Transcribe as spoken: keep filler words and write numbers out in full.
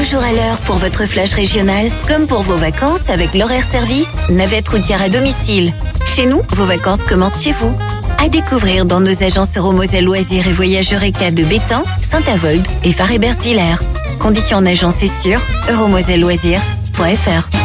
toujours à l'heure pour votre flash régional, comme pour vos vacances avec l'horaire service, navette routière à domicile. Chez nous, vos vacances commencent chez vous. À découvrir dans nos agences Euromoselle Loisirs et Voyages Eureka de Bétain, Saint-Avold et Faré-Bersvillers. Conditions en agence et sur euromoselle loisirs point f r.